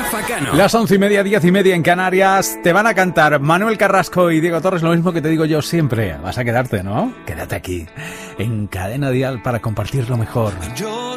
Facano. Las 11:30, 10:30 en Canarias. Te van a cantar Manuel Carrasco y Diego Torres lo mismo que te digo yo siempre. Vas a quedarte, ¿no? Quédate aquí, en Cadena Dial, para compartir lo mejor. Yo